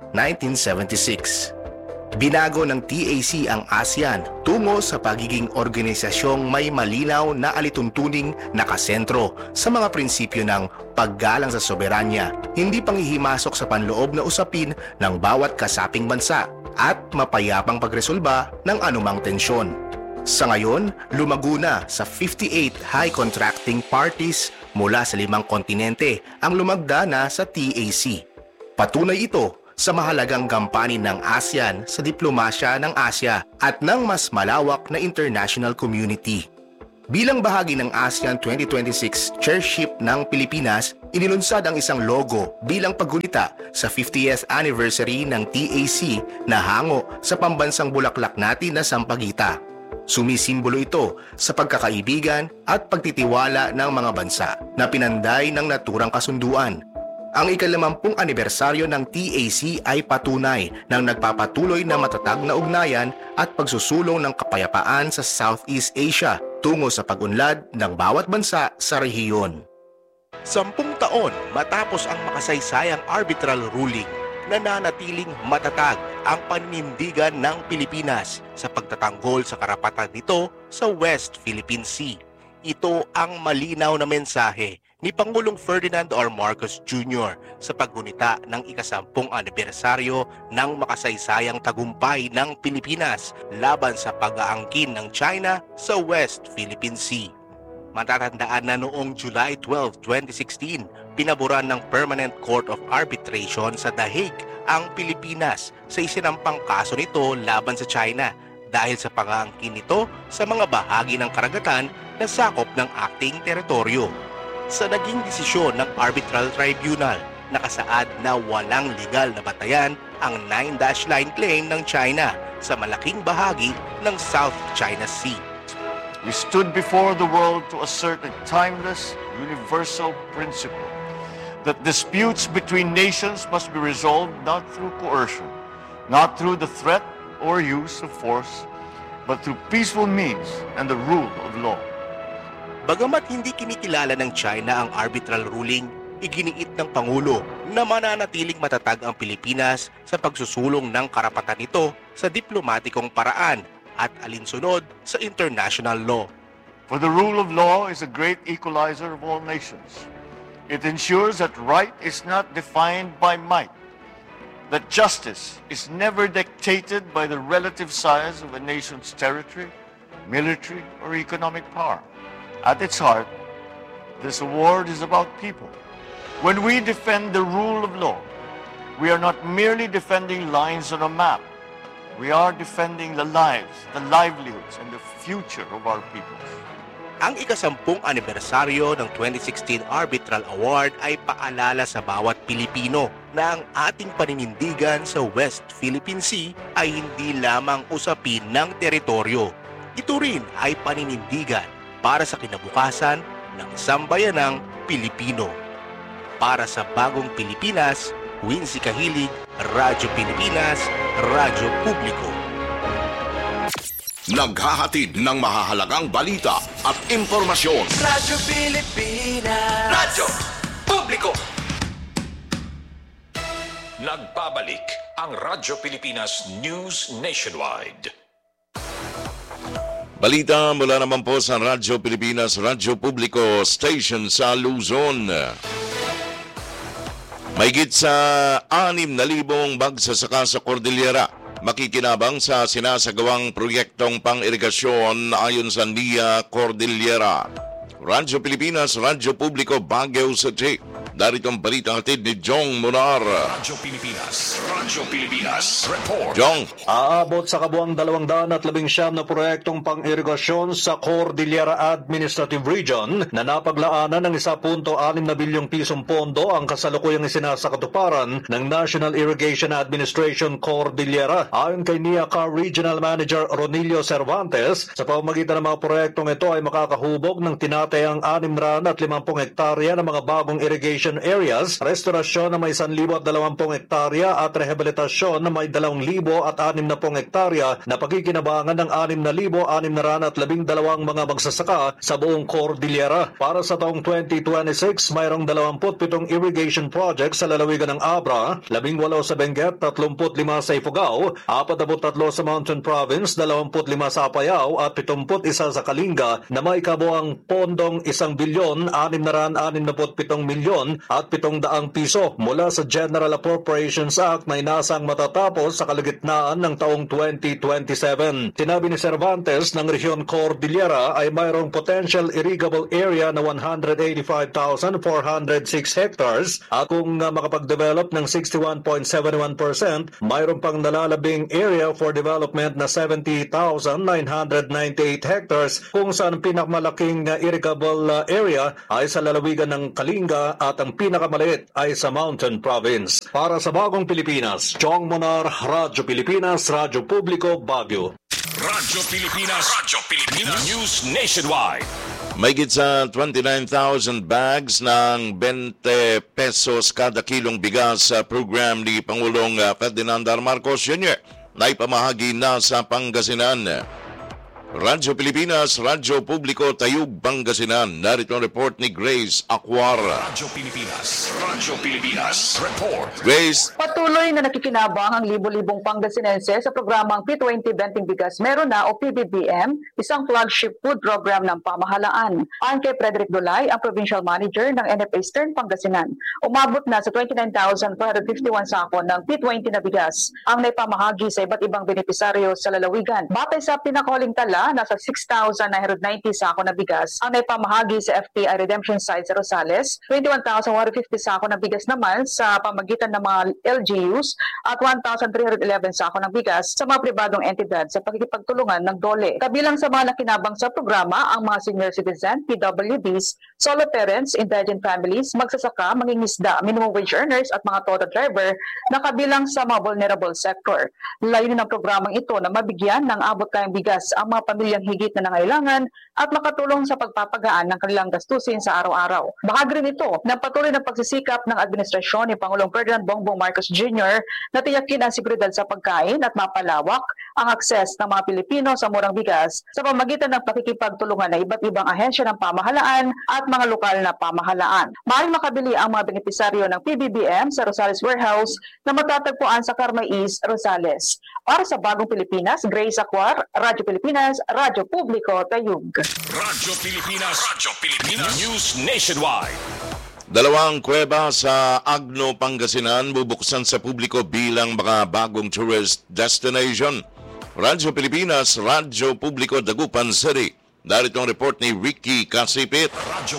1976. Binago ng TAC ang ASEAN tungo sa pagiging organisasyong may malinaw na alituntuning nakasentro sa mga prinsipyo ng paggalang sa soberanya, hindi panghihimasok sa panloob na usapin ng bawat kasaping bansa at mapayapang pagresolba ng anumang tensyon. Sa ngayon, lumago na sa 58 high contracting parties mula sa 5 kontinente ang lumagda na sa TAC. Patunay ito sa mahalagang gampanin ng ASEAN sa diplomasya ng Asya at ng mas malawak na international community. Bilang bahagi ng ASEAN 2026 chairship ng Pilipinas, inilunsad ang isang logo bilang paggunita sa 50th anniversary ng TAC na hango sa pambansang bulaklak natin na sampagita. Sumisimbolo ito sa pagkakaibigan at pagtitiwala ng mga bansa na pinanday ng naturang kasunduan. Ang ika-50 anibersaryo ng TAC ay patunay ng nagpapatuloy na matatag na ugnayan at pagsusulong ng kapayapaan sa Southeast Asia tungo sa pag-unlad ng bawat bansa sa rehiyon. 10 taon matapos ang makasaysayang arbitral ruling, nananatiling matatag ang paninindigan ng Pilipinas sa pagtatanggol sa karapatan nito sa West Philippine Sea. Ito ang malinaw na mensahe ni Pangulong Ferdinand R. Marcos Jr. sa paggunita ng ika-10 anibersaryo ng makasaysayang tagumpay ng Pilipinas laban sa pag-aangkin ng China sa West Philippine Sea. Matatandaan na noong July 12, 2016, pinaboran ng Permanent Court of Arbitration sa The Hague ang Pilipinas sa isinampang kaso nito laban sa China dahil sa pag-aangkin nito sa mga bahagi ng karagatan na sakop ng acting teritoryo. Sa naging desisyon ng Arbitral Tribunal, nakasaad na walang legal na batayan ang 9-dash line claim ng China sa malaking bahagi ng South China Sea. We stood before the world to assert a timeless, universal principle that disputes between nations must be resolved not through coercion, not through the threat or use of force, but through peaceful means and the rule of law. Bagamat hindi kinikilala ng China ang arbitral ruling, iginiit ng Pangulo na mananatiling matatag ang Pilipinas sa pagsusulong ng karapatan nito sa diplomatikong paraan at alinsunod sa international law. For the rule of law is a great equalizer of all nations. It ensures that right is not defined by might, that justice is never dictated by the relative size of a nation's territory, military, or economic power. At its heart, this award is about people. When we defend the rule of law, we are not merely defending lines on a map. We are defending the lives, the livelihoods, and the future of our peoples. Ang ika-10 anibersaryo ng 2016 Arbitral Award ay paalala sa bawat Pilipino na ang ating paninindigan sa West Philippine Sea ay hindi lamang usapin ng teritoryo. Ito rin ay paninindigan para sa kinabukasan ng isang bayanang Pilipino. Para sa bagong Pilipinas, Wincy Kahilig, Radyo Pilipinas, Radyo Publiko. Naghahatid ng mahahalagang balita at impormasyon. Radyo Pilipinas. Radyo Publiko. Nagbabalik ang Radyo Pilipinas News Nationwide. Balita mula naman po sa Radyo Pilipinas, Radyo Publiko Station sa Luzon. Mahigit sa 6,000 magsasaka sa Cordillera makikinabang sa sinasagawang proyektong pang-irigasyon ayon sa NIA Cordillera. Radyo Pilipinas, Radyo Publiko, Baguio City. Darito ang balita hatid ni Jong Munar. Radyo Pilipinas, Radyo Pilipinas, report. Jong. Aabot sa kabuang 219 na proyektong pang-irigasyon sa Cordillera Administrative Region na napaglaanan ng 1.6 na bilyong pisong pondo ang kasalukuyang isinasakatuparan ng National Irrigation Administration Cordillera. Ayon kay NIACA Regional Manager Ronilio Cervantes, sa pamamagitan ng mga proyektong ito ay makakahubog ng tinatayang 650 hektarya ng mga bagong irrigation recreation areas, restorasyon na may 1,020 hektarya at rehabilitasyon na may 2,060 hektarya na pagkikinabangan ng 6,612 mga magsasaka sa buong Cordillera. Para sa taong 2026, mayroong 27 irrigation projects sa lalawigan ng Abra, 18 sa Benguet, 35 sa Ifugao, 43 sa Mountain Province, 25 sa Apayao at 71 sa Kalinga na may kabuang pondong 1,667 milyon at 700 piso mula sa General Appropriations Act na inasang matatapos sa kalagitnaan ng taong 2027. Sinabi ni Cervantes ng Rehiyon Cordillera ay mayroong potential irrigable area na 185,406 hectares at kung makapag-develop ng 61.71%, mayroong pang nalalabing area for development na 70,998 hectares kung saan pinakamalaking irrigable area ay sa lalawigan ng Kalinga at ang pinakamaliit ay sa Mountain Province. Para sa Bagong Pilipinas, Chong Monar, Radyo Pilipinas, Radyo Publiko, Baguio. Radyo Pilipinas News Nationwide. Mahigit sa 29,000 bags ng 20 pesos kada kilong bigas sa program ni Pangulong Ferdinand R. Marcos Jr. na ipamahagi na sa Pangasinan. Radyo Pilipinas, Radyo Publiko, Tayug, Pangasinan. Narito ang report ni Grace Aquara. Radyo Pilipinas Report. Grace. Patuloy na nakikinabang ang libo-libong Pangasinense sa programang P20 Benting Bigas Meron Na o PBBM, isang flagship food program ng pamahalaan. Ayon kay Frederick Dulay, ang provincial manager ng NFA Eastern Pangasinan, umabot na sa 29,451 sako ng P20 na bigas ang naipamahagi sa iba't ibang benepisaryo sa lalawigan. Batay sa pinakahuling tala, nasa 6,990 sako na bigas ang naipamahagi sa FPI redemption site sa Rosales, 21,150 sako na bigas naman sa pamagitan ng mga LGUs at 1,311 sako ng bigas sa mga pribadong entidad sa pakikipagtulungan ng DOLE. Kabilang sa mga nakinabang sa programa ang mga senior citizen, PWDs, solo parents, indigent families, magsasaka, mangingisda, minimum wage earners at mga total driver na kabilang sa mga vulnerable sector. Layunin ng programang ito na mabigyan ng abot kayang bigas ang mga pamilyang higit na nangailangan at makatulong sa pagpapagaan ng kanilang gastusin sa araw-araw. Bahagi rin ito ng patuloy na pagsisikap ng administrasyon ni Pangulong Ferdinand Bongbong Marcos Jr. na tiyakin ang seguridad sa pagkain at mapalawak ang akses ng mga Pilipino sa murang bigas sa pamamagitan ng pakikipagtulungan ng iba't ibang ahensya ng pamahalaan at mga lokal na pamahalaan. Maaaring makabili ang mga benepisaryo ng PBBM sa Rosales Warehouse na matatagpuan sa Carmay East, Rosales. Para sa Bagong Pilipinas, Grace Aquar, Radyo Pilipinas, Radyo Publiko, Tayug. Radyo Pilipinas News Nationwide. Dalawang kuweba sa Agno, Pangasinan bubuksan sa publiko bilang mga bagong tourist destination. Radyo Pilipinas, Radyo Publiko, Dagupan City. Narito ang report ni Ricky Kasipit. Radyo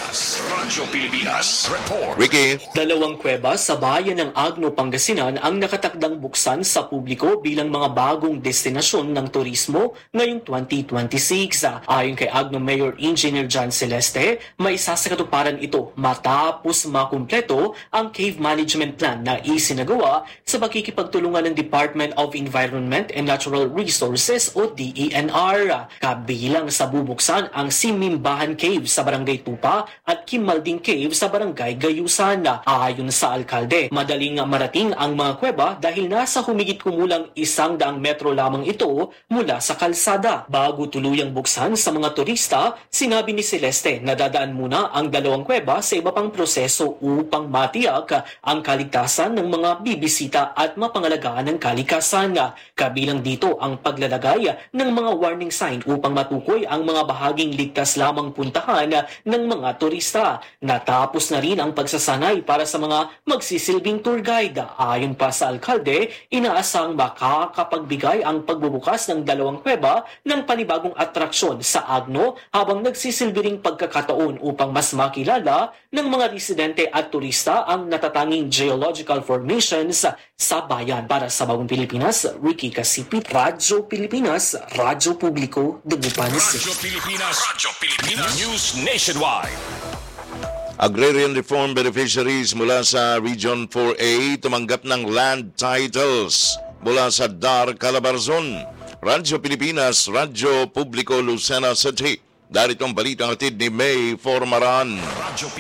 Pilipinas Report. Ricky. Dalawang kuweba sa bayan ng Agno, Pangasinan ang nakatakdang buksan sa publiko bilang mga bagong destinasyon ng turismo ngayong 2026. Ayon kay Agno Mayor Engineer John Celeste, may isa sa katuparan ito matapos makumpleto ang cave management plan na isinagawa sa pakikipagtulungan ng Department of Environment and Natural Resources o DENR. Kabilang sa bubuksan ang Simimbahan Cave sa Barangay Tupa at Kimalding Cave sa Barangay Gayusan. Ayon sa alkalde, madaling marating ang mga kuweba dahil nasa humigit kumulang 100 metro lamang ito mula sa kalsada. Bago tuluyang buksan sa mga turista, sinabi ni Celeste na dadaan muna ang dalawang kuweba sa iba pang proseso upang matiyak ang kaligtasan ng mga bibisita at mapangalagaan ng kalikasan. Kabilang dito ang paglalagay ng mga warning sign upang matukoy ang mga bahaging ligtas lamang puntahan ng mga turista. Natapos na rin ang pagsasanay para sa mga magsisilbing tour guide. Ayon pa sa alkalde, inaasang makakapagbigay ang pagbubukas ng dalawang kuweba ng panibagong atraksyon sa Agno habang nagsisilbi ring pagkakataon upang mas makilala ng mga residente at turista ang natatanging geological formations sa bayan. Para sa Bagong Pilipinas, Ricky Kasipit, Radyo Pilipinas, Radyo Publiko, Dagupan City. Radyo Pilipinas News Nationwide. Agrarian Reform Beneficiaries mula sa Region 4A tumanggap ng land titles mula sa Dar Calabarzon. Radyo Pilipinas, Radyo Publiko, Lucena City. Darito ang balitang hatid ni May Formaran. Radyo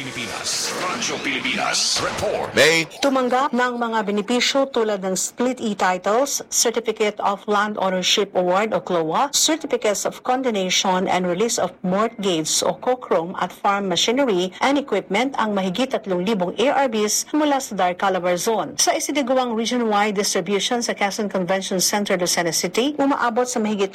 Pilipinas Report. May. Tumanggap ng mga benepisyo tulad ng split e-titles, Certificate of Land Ownership Award o CLOA, Certificates of Condonation and Release of Mortgages o COCROM at Farm Machinery and Equipment ang mahigit 3,000 ARBs mula sa Dar Calabar Zone. Sa isinagawang region-wide distribution sa Quezon Convention Center, Lucena City, umaabot sa mahigit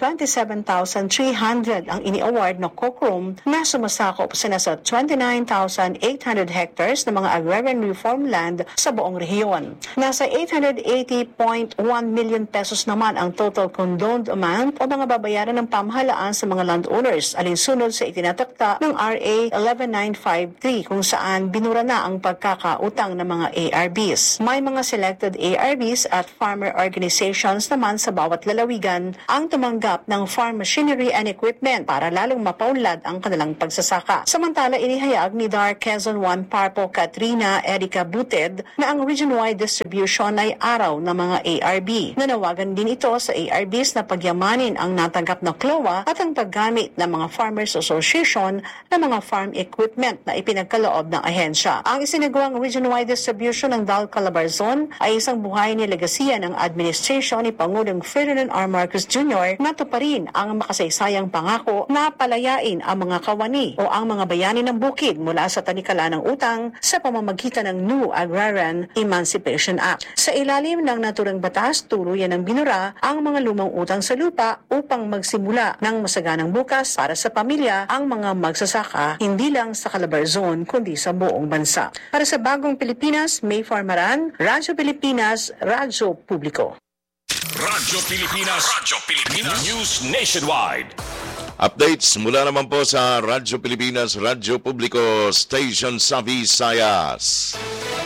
27,300 ang ini-award na COCROM na sumasakop sa nasa 29,800 hectares ng mga agrarian reform land sa buong rehiyon. Nasa 880.1 million pesos naman ang total condoned amount o mga babayaran ng pamahalaan sa mga landowners alinsunod sa itinatakda ng RA 11953 kung saan binura na ang pagkakautang ng mga ARBs. May mga selected ARBs at farmer organizations naman sa bawat lalawigan ang tumanggap ng farm machinery and equipment para lalong mapaunlad ang kanilang pagsasaka. Samantala, inihayag ni DAR Quezon 1 Parpo Katrina Erica Buted na ang region-wide distribution ay araw ng mga ARB. Nanawagan din ito sa ARBs na pagyamanin ang natanggap na CLOA at ang paggamit ng mga Farmers Association ng mga farm equipment na ipinagkaloob ng ahensya. Ang isinagawang region-wide distribution ng Dar Calabar Zone ay isang buhay ni legasiya ng administrasyon ni Pangulong Ferdinand R. Marcos Jr. na tuparin ang makasaysayang pangako na palayain ang mga kawani o ang mga bayani ng bukid mula sa tanikala ng utang sa pamamagitan ng New Agrarian Emancipation Act. Sa ilalim ng naturang batas, tuluyan ng binura ang mga lumang utang sa lupa upang magsimula ng masaganang bukas para sa pamilya ang mga magsasaka hindi lang sa Calabar Zone kundi sa buong bansa. Para sa Bagong Pilipinas, May Formaran, Radyo Pilipinas, Radyo Publiko. Radyo Pilipinas News Nationwide. Updates mula naman po sa Radyo Pilipinas, Radyo Publiko, Station sa Visayas.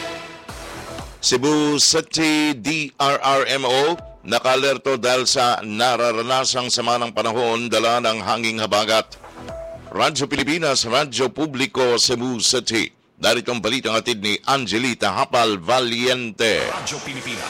Cebu City DRRMO nakalerto dahil sa nararanasang sama ng panahon dala ng hanging habagat. Radyo Pilipinas, Radyo Publiko, Cebu City. Darito ang balitang hatid ni Angelita Hapal Valiente. Radyo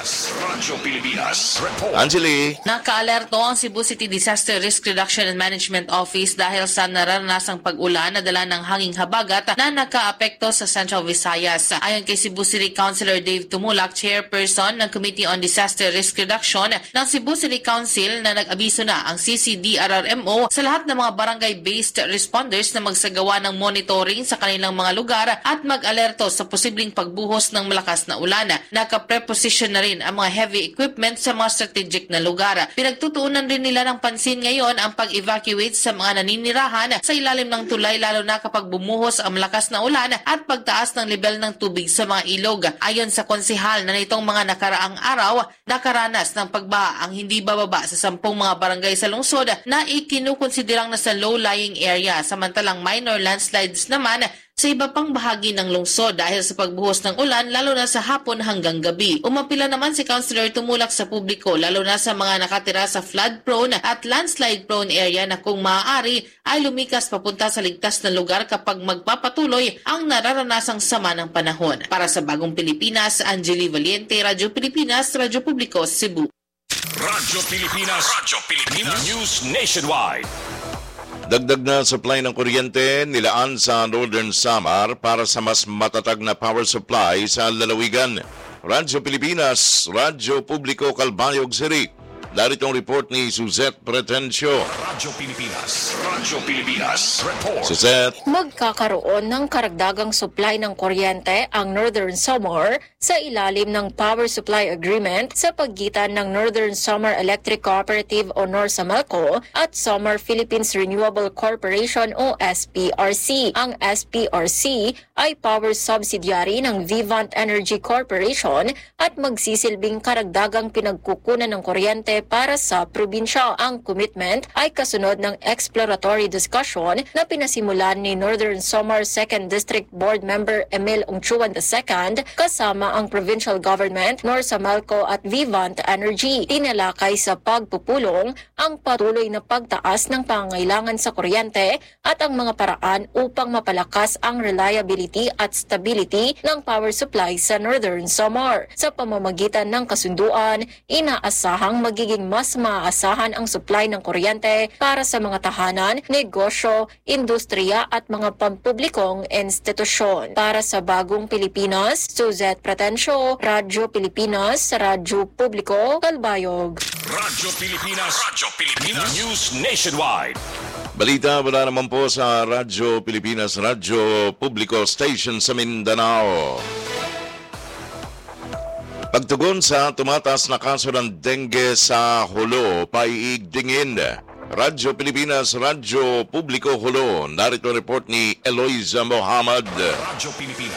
Pilipinas Report. Angeli. Nakaalerto ang Cebu City Disaster Risk Reduction and Management Office dahil sa naranasang pag-ulan na dala ng hanging habagat na nakaapekto sa Central Visayas. Ayon kay Cebu City Councilor Dave Tumulak, chairperson ng Committee on Disaster Risk Reduction ng Cebu City Council, na nag-abiso na ang CCDRRMO sa lahat ng mga barangay-based responders na magsagawa ng monitoring sa kanilang mga lugar at mag-alerto sa posibleng pagbuhos ng malakas na ulan. Naka-preposition na rin ang mga heavy equipment sa mga strategic na lugar. Pinagtutuunan rin nila ng pansin ngayon ang pag-evacuate sa mga naninirahan sa ilalim ng tulay, lalo na kapag bumuhos ang malakas na ulan at pagtaas ng level ng tubig sa mga ilog. Ayon sa konsehal na nitong mga nakaraang araw, nakaranas ng pagbaha ang hindi bababa sa 10 mga barangay sa lungsod na ikinukonsiderang nasa low-lying area, samantalang minor landslides naman sa iba pang bahagi ng lungsod dahil sa pagbuhos ng ulan, lalo na sa hapon hanggang gabi. Umapila naman si Councilor Tumulak sa publiko, lalo na sa mga nakatira sa flood-prone at landslide-prone area, na kung maaari ay lumikas papunta sa ligtas na lugar kapag magpapatuloy ang nararanasang sama ng panahon. Para sa Bagong Pilipinas, Angeli Valiente, Radyo Pilipinas, Radyo Publiko, Cebu. Radyo Pilipinas News Nationwide. Dagdag na supply ng kuryente nilaan sa Northern Samar para sa mas matatag na power supply sa lalawigan. Radyo Pilipinas, Radyo Publiko, Calbayog City. Darito ang report ni Suzette Pretencio. Radyo Pilipinas Report. Suzette. Magkakaroon ng karagdagang supply ng kuryente ang Northern Samar sa ilalim ng Power Supply Agreement sa pagitan ng Northern Samar Electric Cooperative o NORSAMELCO at Samar Philippines Renewable Corporation o SPRC. Ang SPRC ay power subsidiary ng Vivant Energy Corporation at magsisilbing karagdagang pinagkukunan ng kuryente para sa probinsya. Ang commitment ay kasunod ng exploratory discussion na pinasimulan ni Northern Samar 2nd District Board Member Emil Ongchuan II kasama ang provincial government, NORSAMELCO at Vivant Energy. Tinalakay sa pagpupulong ang patuloy na pagtaas ng pangangailangan sa kuryente at ang mga paraan upang mapalakas ang reliability at stability ng power supply sa Northern Samar. Sa pamamagitan ng kasunduan, inaasahang magiging maging mas maaasahan ang supply ng kuryente para sa mga tahanan, negosyo, industriya at mga pampublikong institusyon. Para sa Bagong Pilipinas, Suzette Pratencio, Radyo Pilipinas, Radyo Publiko, Kalbayog. Radyo Pilipinas News Nationwide. Balita mula naman po sa Radyo Pilipinas, Radyo Publiko Station sa Mindanao. Pagtugon sa tumataas na kaso ng dengue sa Jolo, paiigdingin. Radyo Pilipinas, Radyo Publiko Jolo. Narito report ni Eloisa Mohamad. Radyo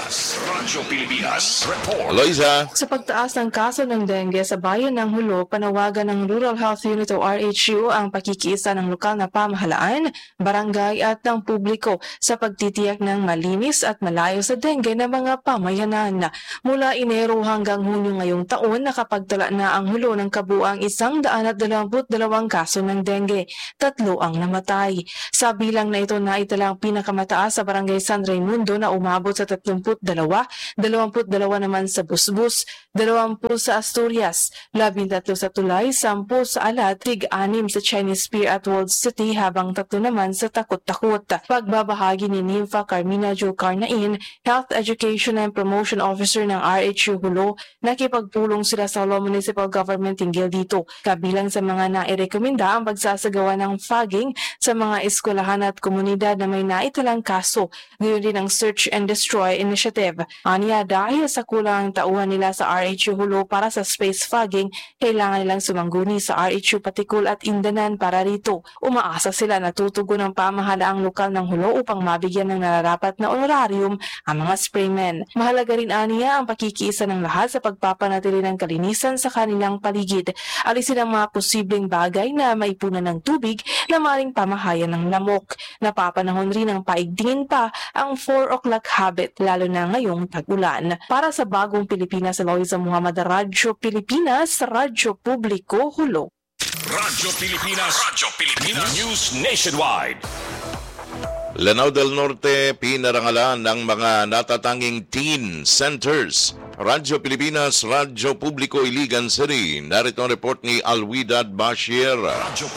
Pilipinas report. Eloisa. Sa pagtaas ng kaso ng dengue sa bayan ng Jolo, panawagan ng Rural Health Unit o RHU ang pakikiisa ng lokal na pamahalaan, barangay at ng publiko sa pagtitiyak ng malinis at malayo sa dengue na mga pamayanan. Mula Enero hanggang Hunyo ngayong taon, nakapagtala na ang Jolo ng kabuang 122 kaso ng dengue. 3 ang namatay. Sa bilang na ito na italang pinakamataas sa Barangay San Raimundo na umabot sa 32, 22 naman sa Busbus, 20 sa Asturias, 13 sa Tulay, 10 sa Alat, 6 sa Chinese Pier at World City habang 3 naman sa Takot-Takot. Pagbabahagi ni Nympha Carmina Julcarnain, Health Education and Promotion Officer ng RHU Jolo, nakipagpulong sila sa Jolo Municipal Government hinggil dito. Kabilang sa mga nairekomenda ang pagsasagawa ng fogging sa mga eskwelahan at komunidad na may naitalang kaso, gayon din ang Search and Destroy Initiative. Aniya, dahil sa kulang ang tauhan nila sa RHU Jolo para sa space fogging, kailangan nilang sumangguni sa RHU Patikul at Indanan para rito. Umaasa sila na tutugon ng pamahalaang lokal ng Jolo upang mabigyan ng nararapat na honorarium ang mga spraymen. Mahalaga rin aniya ang pakikiisa ng lahat sa pagpapanatili ng kalinisan sa kanilang paligid. Alisin ang mga posibleng bagay na maipunan ng tubig na maring pamahayan ng lamok. Napapanahon rin ang paigtingin pa ang 4 o'clock habit, lalo na ngayong tag-ulan. Para sa Bagong Pilipinas, Eloisa Muhammad, Radyo Pilipinas, Radyo Publiko, Jolo. Radyo Pilipinas News Nationwide. Lanao del Norte, pinarangalan ng mga natatanging teen centers. Radyo Pilipinas, Radyo Publiko, Iligan City. Narito ang report ni Alwidad Bashir. Radyo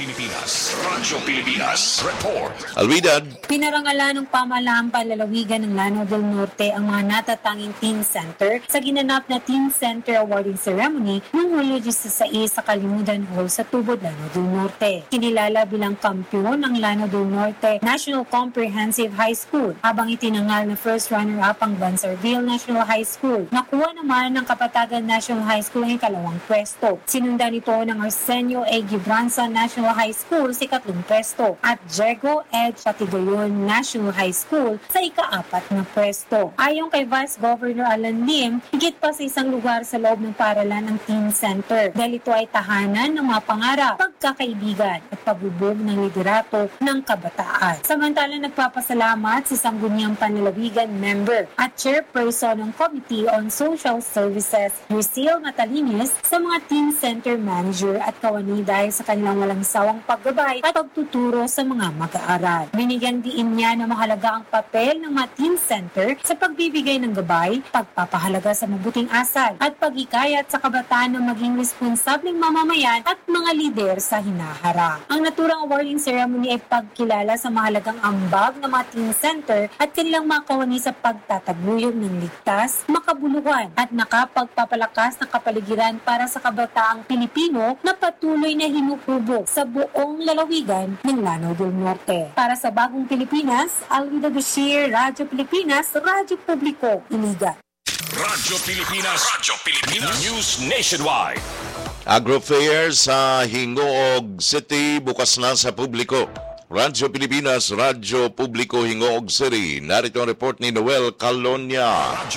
Pilipinas report. Alwidad. Pinarangalan ng pamahalaang panlalawigan ng Lanao del Norte ang mga natatanging teen center sa ginanap na Teen Center Awarding Ceremony noong Hulyo 16 sa Kalimudan Hall sa Tubod, Lanao del Norte. Kinilala bilang kampiyon ng Lanao del Norte National Comprehensive High School, habang itinangal na first runner-up ang Bansarville National High School. Nakuha naman ng Kapatagan National High School ang ikalawang pwesto. Sinundan ito ng Arsenio A. Gibranza National High School sa ikatlong pwesto at Diego Ed Patigayon National High School sa ika-4 na pwesto. Ayon kay Vice Governor Alan Lim, higit pa sa isang lugar sa loob ng paaralan ng Teen Center dahil ito ay tahanan ng mga pangarap, pagkakaibigan at pagbubog ng liderato ng kabataan. Samantala, nagpapasalamat si Sangguniang Panlalawigan member at chairperson ng Committee on Social Services, Lucille Matalinis, sa mga Teen Center Manager at kawani dahil sa kanilang walang sawang paggabay at pagtuturo sa mga mag-aaral. Binigyan din niya na mahalaga ang papel ng mga Teen Center sa pagbibigay ng gabay, pagpapahalaga sa mabuting asal at pag-ikayat sa kabataan na maging responsableng mamamayan at mga lider sa hinaharap. Ang naturang awarding ceremony ay pagkilala sa mahalagang ambag ng mga Teen Center at kanilang mga kawani sa pagtataguyod ng ligtas, makabuluhan at nakapagpapalakas ng kapaligiran para sa kabataang Pilipino na patuloy na hinukubog sa buong lalawigan ng Lanao del Norte. Para sa Bagong Pilipinas, Alwida Bashir, Radyo Pilipinas, Radyo Publiko, Iligan. Radyo Pilipinas News Nationwide. Agrofair sa Hingoog City bukas na sa publiko. Radyo Pilipinas, Radyo Publiko, Hingoog City. Narito ang report ni Noel Calonia. Radyo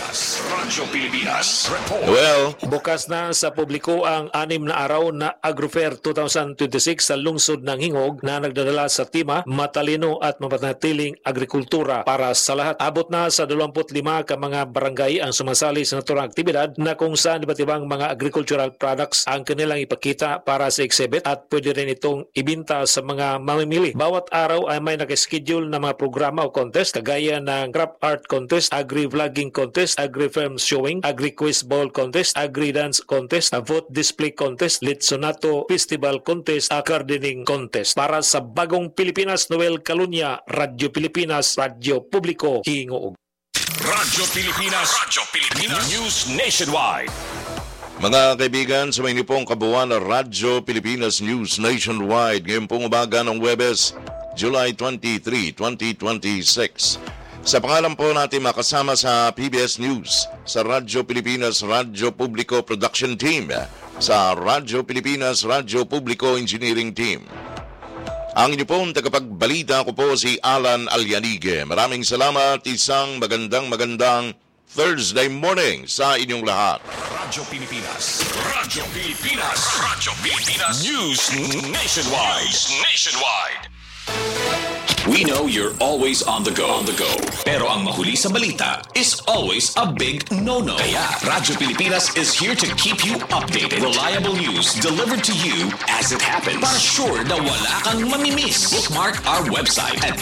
Pilipinas report. Noel. Bukas na sa publiko ang 6 na araw na Agrofair 2026 sa lungsod ng Hingog na nagdadala sa tema matalino at mapanatiling agrikultura para sa lahat. Abot na sa 25 ka mga barangay ang sumasali sa naturang aktibidad na kung saan iba't ibang mga agricultural products ang kanilang ipakita para sa exhibit at pwede rin itong ibinta sa mga mamimili mamimili. Bawat araw ay may nakaschedule na mga programa o contest kagaya ng craft art contest, agri-vlogging contest, agri-farm showing, agri-quiz ball contest, agri-dance contest, vote display contest, Litsonato Festival contest, gardening contest. Para sa Bagong Pilipinas, Noel Calunya, Radyo Pilipinas, Radyo Publiko, Hingoog. Radyo Pilipinas News Nationwide. Mga kaibigan, sa may nipong kabuuan ng Radyo Pilipinas News Nationwide, ngayon pong umaga ng Huwebes, July 23, 2026. Sa pangalan po natin makasama sa PBS News, sa Radyo Pilipinas Radyo Publiko Production Team, sa Radyo Pilipinas Radyo Publiko Engineering Team. Ang inyo pong tagapagbalita ko po si Alan Alianige. Maraming salamat, isang magandang Thursday morning sa inyong lahat. Radyo Pilipinas News Nationwide. We know you're always on the go. Pero ang mahuli sa balita is always a big no-no. Kaya Radyo Pilipinas is here to keep you updated. Reliable news delivered to you as it happens. Para sure na wala kang mamimiss. Bookmark our website at